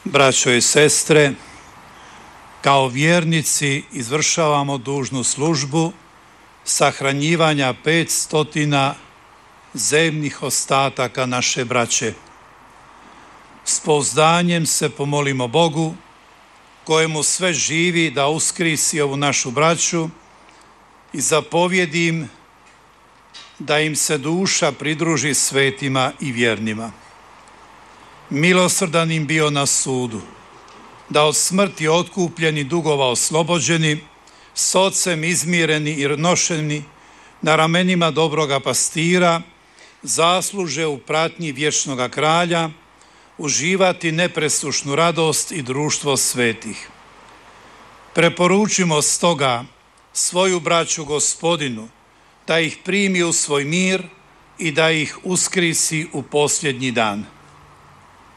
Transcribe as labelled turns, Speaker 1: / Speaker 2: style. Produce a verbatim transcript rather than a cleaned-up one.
Speaker 1: Braćo i sestre, kao vjernici izvršavamo dužnu službu sahranjivanja petstotina zemnih ostataka naše braće. S pouzdanjem se pomolimo Bogu, kojemu sve živi, da uskrisi ovu našu braću i zapovjedim da im se duša pridruži svetima i vjernima. Milosrdan im bio na sudu, da od smrti otkupljeni, dugova oslobođeni, s ocem izmireni i nošeni na ramenima dobroga pastira, zasluže u pratnji vječnoga kralja uživati nepresušnu radost i društvo svetih. Preporučimo stoga svoju braću Gospodinu, da ih primi u svoj mir i da ih uskrisi u posljednji dan.